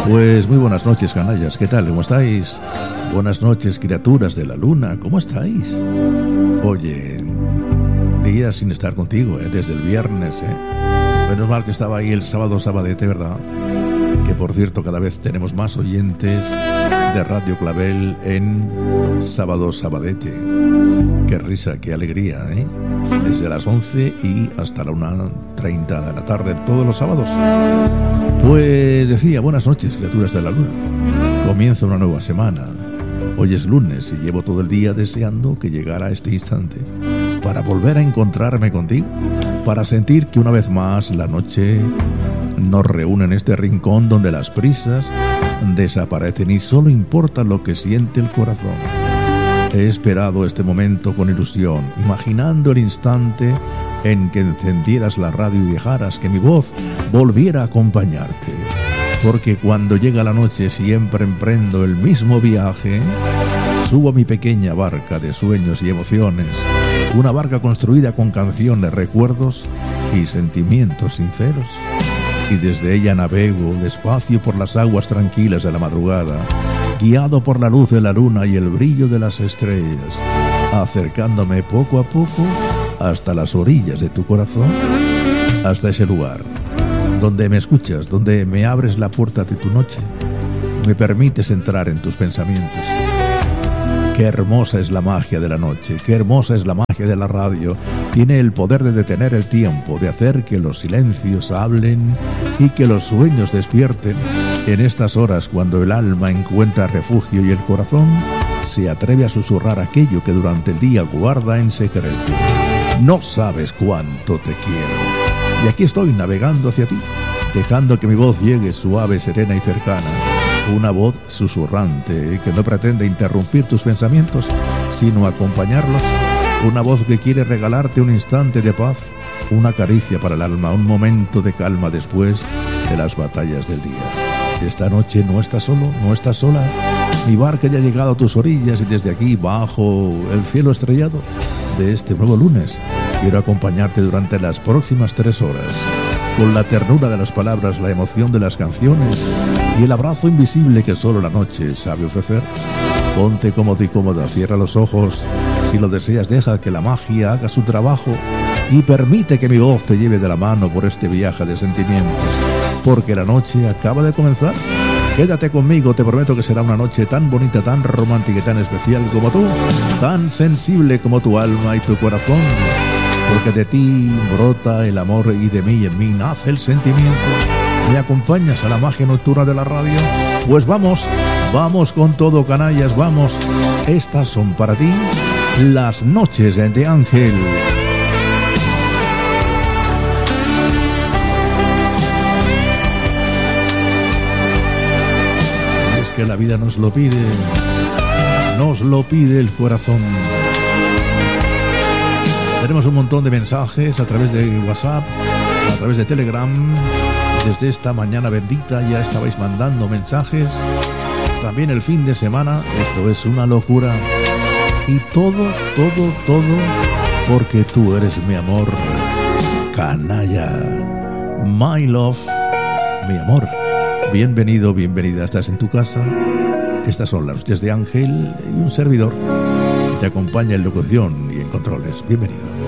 Pues muy buenas noches, canallas, ¿qué tal? ¿Cómo estáis? Buenas noches, criaturas de la luna, ¿cómo estáis? Oye, días sin estar contigo, desde el viernes, Menos mal que estaba ahí el sábado sabadete, ¿verdad? Que por cierto, cada vez tenemos más oyentes de Radio Clavel en sábado sabadete. Qué risa, qué alegría, Desde las 11 y hasta la 1:30 de la tarde, todos los sábados. Pues decía, buenas noches, criaturas de la luna. Comienza una nueva semana. Hoy es lunes y llevo todo el día deseando que llegara este instante para volver a encontrarme contigo, para sentir que una vez más la noche nos reúne en este rincón donde las prisas desaparecen y solo importa lo que siente el corazón. He esperado este momento con ilusión, imaginando el instante en que encendieras la radio y dejaras que mi voz volviera a acompañarte. Porque cuando llega la noche siempre emprendo el mismo viaje, subo a mi pequeña barca de sueños y emociones, una barca construida con canciones, recuerdos y sentimientos sinceros. Y desde ella navego despacio por las aguas tranquilas de la madrugada, guiado por la luz de la luna y el brillo de las estrellas, acercándome poco a poco hasta las orillas de tu corazón, hasta ese lugar donde me escuchas, donde me abres la puerta de tu noche, me permites entrar en tus pensamientos. Qué hermosa es la magia de la noche, qué hermosa es la magia de la radio. Tiene el poder de detener el tiempo, de hacer que los silencios hablen y que los sueños despierten. En estas horas, cuando el alma encuentra refugio y el corazón se atreve a susurrar aquello que durante el día guarda en secreto. No sabes cuánto te quiero. Y aquí estoy navegando hacia ti, dejando que mi voz llegue suave, serena y cercana. Una voz susurrante que no pretende interrumpir tus pensamientos, sino acompañarlos. Una voz que quiere regalarte un instante de paz, una caricia para el alma, un momento de calma después de las batallas del día. Esta noche no estás solo, no estás sola. Mi barca ya ha llegado a tus orillas y desde aquí, bajo el cielo estrellado de este nuevo lunes, quiero acompañarte durante las próximas 3 horas, con la ternura de las palabras, la emoción de las canciones y el abrazo invisible que solo la noche sabe ofrecer. Ponte cómodo y cómoda, cierra los ojos. Si lo deseas, deja que la magia haga su trabajo y permite que mi voz te lleve de la mano por este viaje de sentimientos, porque la noche acaba de comenzar. Quédate conmigo, te prometo que será una noche tan bonita, tan romántica y tan especial como tú, tan sensible como tu alma y tu corazón, porque de ti brota el amor y de mí en mí nace el sentimiento. ¿Me acompañas a la magia nocturna de la radio? Pues vamos con todo, canallas, vamos. Estas son para ti las noches de Ángel. Es que la vida nos lo pide el corazón. Tenemos un montón de mensajes a través de WhatsApp, a través de Telegram. Desde esta mañana bendita ya estabais mandando mensajes. También el fin de semana, esto es una locura. Y todo porque tú eres mi amor, canalla. My love, mi amor. Bienvenido, bienvenida, estás en tu casa. Estas son las noches de Ángel y un servidor que te acompaña en locución y en controles. Bienvenido.